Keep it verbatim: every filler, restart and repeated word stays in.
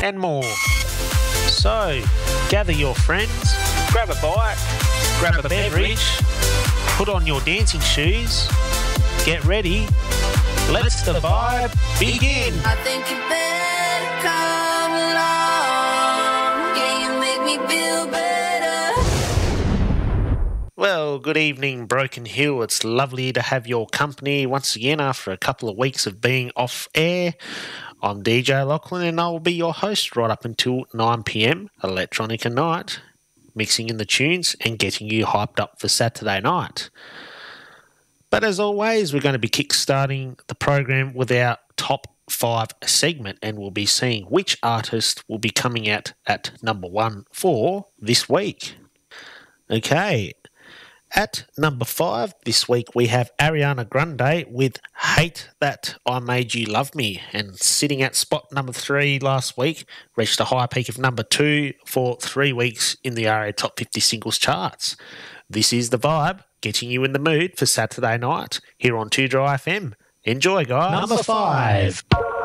and more. So, gather your friends, grab a bite, grab a beverage, put on your dancing shoes, get ready, let's the vibe begin. I think you better come along. Yeah, you make me feel better. Well, good evening, Broken Hill. It's lovely to have your company once again after a couple of weeks of being off air. I'm D J Lachlan and I will be your host right up until nine p m Electronica Night, mixing in the tunes and getting you hyped up for Saturday night. But as always, we're going to be kickstarting the program with our top five segment, and we'll be seeing which artist will be coming out at number one for this week. Okay, at number five this week we have Ariana Grande with Hate That I Made You Love Me, and sitting at spot number three last week, reached a high peak of number two for three weeks in the R A Top fifty Singles charts. This is The Vibe, getting you in the mood for Saturday night here on two Dry F M. Enjoy, guys. Number five.